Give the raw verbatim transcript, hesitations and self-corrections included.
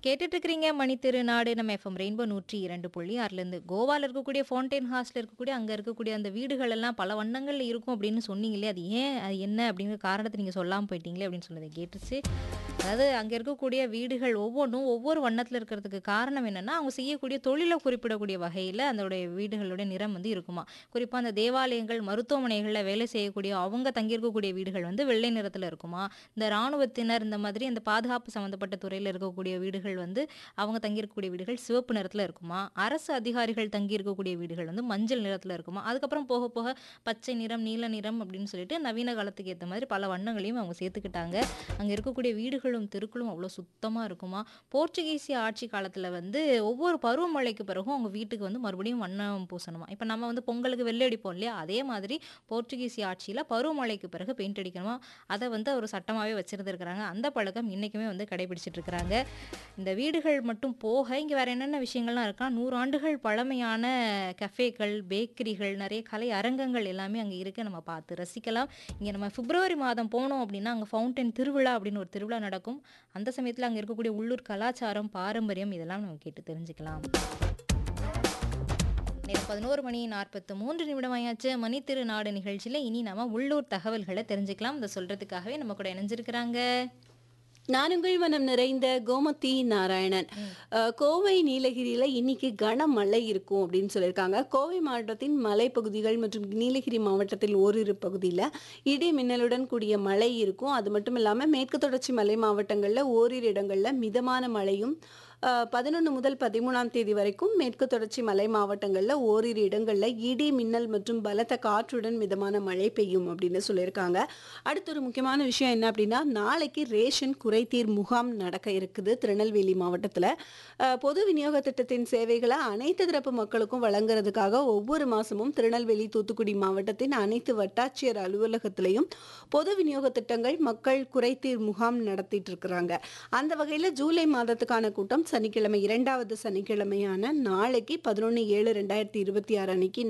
கேட்டுட்டு இருக்கிறீங்க மணி திருநாடு நம்ம எஃப்எம் ரெயின்போ நூற்றி இரண்டு புள்ளி ஆறுலேருந்து கோவால இருக்கக்கூடிய ஃபவுண்டைன் ஹாஸ்ல இருக்கக்கூடிய அங்கே இருக்கக்கூடிய அந்த வீடுகள் எல்லாம் பல வண்ணங்கள்ல இருக்கும் அப்படின்னு சொன்னீங்களே அது ஏன் அது என்ன அப்படிங்கிற காரணத்தை நீங்கள் சொல்லாமல் போயிட்டீங்களே அப்படின்னு சொன்னதை கேட்டுச்சு. அதாவது அங்கே இருக்கக்கூடிய வீடுகள் ஒவ்வொன்றும் ஒவ்வொரு வண்ணத்தில் இருக்கிறதுக்கு காரணம் என்னன்னா அவங்க செய்யக்கூடிய தொழிலை குறிப்பிடக்கூடிய வகையில் அதோடைய வீடுகளுடைய நிறம் வந்து இருக்குமா. குறிப்பாக அந்த தேவாலயங்கள் மருத்துவமனைகளில் வேலை செய்யக்கூடிய அவங்க தங்கியிருக்கக்கூடிய வீடுகள் வந்து வெள்ளை நிறத்தில் இருக்குமா. இந்த இராணுவத்தினர் இந்த மாதிரி அந்த பாதுகாப்பு சம்மந்தப்பட்ட துறையில் இருக்கக்கூடிய வீடுகள் வந்து அவங்க தங்கியிருக்கக்கூடிய வீடுகள் சிவப்பு நிறத்தில் இருக்குமா. அரசு அதிகாரிகள் தங்கியிருக்கக்கூடிய வீடுகள் வந்து மஞ்சள் நிறத்தில் இருக்குமா. அதுக்கப்புறம் போக போக பச்சை நிறம் நீல நிறம் அப்படின்னு சொல்லிட்டு நவீன காலத்துக்கு ஏற்ற மாதிரி பல வண்ணங்களையும் அவங்க சேர்த்துக்கிட்டாங்க. அங்கே இருக்கக்கூடிய வீடுகளும் தெருக்களும் அவ்வளோ சுத்தமாக இருக்குமா. போர்ச்சுகீசிய ஆட்சி காலத்தில் வந்து ஒவ்வொரு பருவமழைக்கு பிறகும் அவங்க வீட்டுக்கு வந்து மறுபடியும் வண்ணம் பூசணுமா. இப்போ நம்ம வந்து பொங்கலுக்கு வெள்ளை அடிப்போம் இல்லையா, அதே மாதிரி போர்ச்சுகீசிய ஆட்சியில் பருவமழைக்கு பிறகு பெயிண்ட் அடிக்கணுமா. அதை வந்து ஒரு சட்டமாகவே வச்சிருந்துருக்கிறாங்க. அந்த பழக்கம் இன்றைக்குமே வந்து கடைபிடிச்சிட்டு இருக்கிறாங்க. இந்த வீடுகள் மட்டும் போக இங்கே வேறு என்னென்ன விஷயங்கள்லாம் இருக்கா, நூறு ஆண்டுகள் பழமையான கஃபேக்கள் பேக்கரிகள் நிறைய கலை அரங்கங்கள் எல்லாமே அங்கே இருக்க நம்ம பார்த்து ரசிக்கலாம். இங்கே நம்ம பிப்ரவரி மாதம் போனோம் அப்படின்னா அங்கே ஃபவுண்டைன் திருவிழா அப்படின்னு ஒரு திருவிழா நடக்கும். அந்த சமயத்தில் அங்கே இருக்கக்கூடிய உள்ளூர் கலாச்சாரம் பாரம்பரியம் இதெல்லாம் நம்ம கேட்டு தெரிஞ்சுக்கலாம். நேரம் பதினோரு மணி நாற்பத்து மூன்று நிமிடம் ஆயாச்சு. மணி திருநாடு நிகழ்ச்சியில் இனி நம்ம உள்ளூர் தகவல்களை தெரிஞ்சுக்கலாம். இதை சொல்றதுக்காகவே நம்ம கூட இணைஞ்சிருக்கிறாங்க நான் உங்கள் மனம் நிறைந்த கோமதி நாராயணன். அஹ், கோவை நீலகிரியில இன்னைக்கு கனமழை இருக்கும் அப்படின்னு சொல்லியிருக்காங்க. கோவை மாவட்டத்தின் மலைப்பகுதிகள் மற்றும் நீலகிரி மாவட்டத்தில் ஓரிரு பகுதியில் இடி மின்னலுடன் கூடிய மழை இருக்கும். அது மட்டும் இல்லாமல் மேற்கு தொடர்ச்சி மலை மாவட்டங்களில் ஓரிரு இடங்களில் மிதமான மழையும், பதினொன்று முதல் பதிமூணாம் தேதி வரைக்கும் மேற்கு தொடர்ச்சி மலை மாவட்டங்களில் ஓரிரு இடங்களில் இடி மின்னல் மற்றும் பலத்த காற்றுடன் மிதமான மழை பெய்யும் அப்படின்னு சொல்லியிருக்காங்க. அடுத்த ஒரு முக்கியமான விஷயம் என்ன அப்படின்னா, நாளைக்கு ரேஷன் குறைதீர் முகாம் நடக்க இருக்குது திருநெல்வேலி மாவட்டத்தில். பொது விநியோக திட்டத்தின் சேவைகளை அனைத்து தரப்பு மக்களுக்கும் வழங்குறதுக்காக ஒவ்வொரு மாதமும் திருநெல்வேலி தூத்துக்குடி மாவட்டத்தின் அனைத்து வட்டாட்சியர் அலுவலகத்திலையும் பொது விநியோக திட்டங்கள் மக்கள் குறைதீர் முகாம் நடத்திட்டு இருக்கிறாங்க. அந்த வகையில் ஜூலை மாதத்துக்கான கூட்டம் சனிக்கிழமை இரண்டாவது சனிக்கிழமையான நாளைக்கு பதினொன்று ஏழு ரெண்டாயிரத்தி இருபத்தி ஆறு அன்னைக்கு